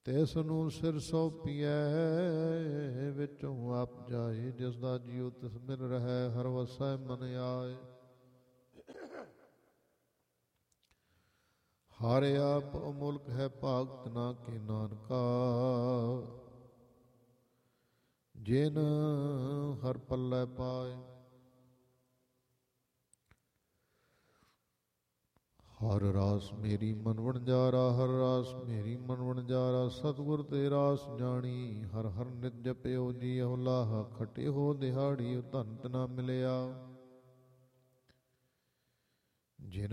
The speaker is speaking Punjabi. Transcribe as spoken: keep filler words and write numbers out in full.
ਤਿਸ ਨੂੰ ਸਿਰ ਸੌਂਪੀਐ ਵਿੱਚੋਂ ਆਪ ਜਾਏ। ਜਿਸ ਦਾ ਜੀਉ ਤਿਸ ਮਿਲ ਰਹਿ ਹਰ ਵਸੈ ਮਨ ਆਏ। ਹਰ ਆਪ ਅਮੁਲਕ ਹੈ ਭਾਗਤ ਨਾ ਕੇ ਨਾਨਕਾ। ਜਿਨ ਹਰ ਪੱਲੇ ਪਾਏ। ਹਰ ਰਾਸ ਮੇਰੀ ਮਨ ਵਣਜਾਰਾ ਹਰ ਰਾਸ ਮੇਰੀ ਮਨ ਵਣਜਾਰਾ। ਸਤਿਗੁਰ ਤੇ ਰਾਸ ਜਾਣੀ ਹਰ ਹਰ ਨਿਤ ਜਪਿਓ ਜੀਉ ਲਾਹਾ। ਖਟਿਓ ਦਿਹਾੜੀ ਧਨ ਨਾ ਮਿਲਿਆ। ਜਿਨ